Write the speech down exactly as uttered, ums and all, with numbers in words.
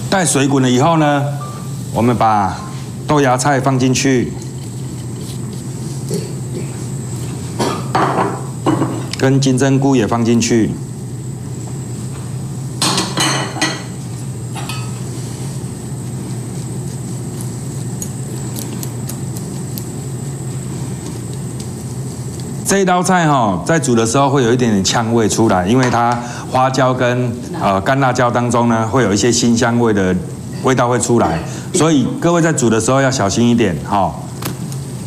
带水滚了以后呢，我们把豆芽菜放进去，跟金针菇也放进去。 这一道菜哈、哦，在煮的时候会有一点点呛味出来，因为它花椒跟呃干辣椒当中呢，会有一些辛香味的味道会出来，所以各位在煮的时候要小心一点哈、哦。